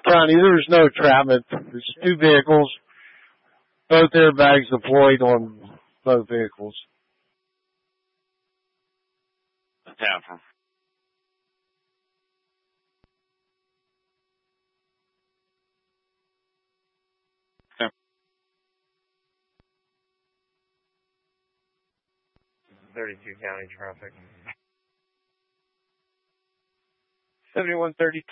County, there's no entrapment. There's two vehicles. Both airbags deployed on both vehicles. Tap from. Okay. 32 county traffic. 7132.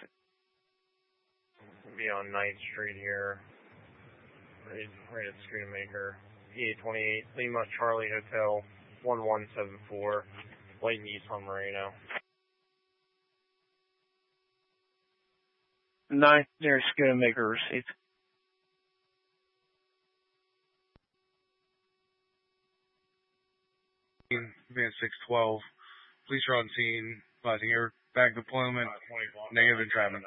Be on 9th Street here. Right at Schoonamaker. EA28 Lima Charlie Hotel 1174. White and East on Moreno. 9th near Schoonamaker received. Van 612. Police are on scene. Advising airbag deployment. Negative entrapment.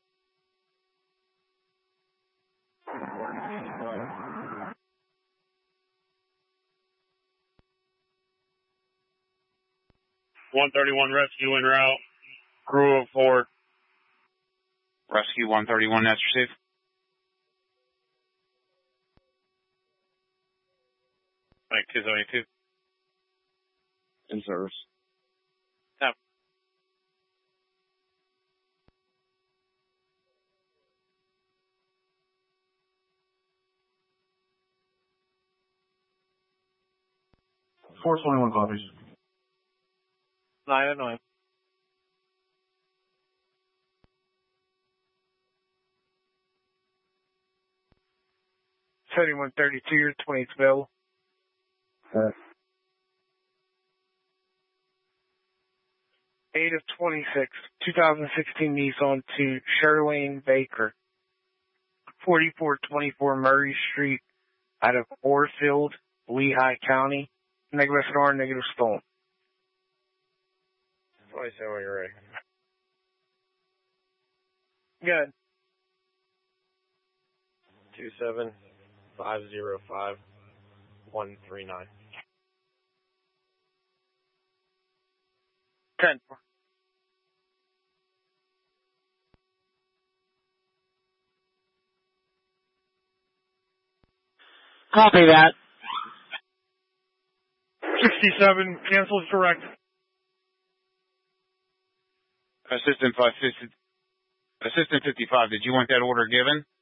.131 rescue en route. Crew of 4. Rescue 131, that's received. Like 272. In service. Tap. Force 21 copies. 909. .3132, your 20th available. 8 of 26, 2016 Nissan to Sherlane Baker, 4424 Murray Street, out of Orfield, Lehigh County. Negative SNR, negative stolen. 27 when you're ready. Good. 27505 10. Copy that. 67, canceled correct. Assistant 55, did you want that order given?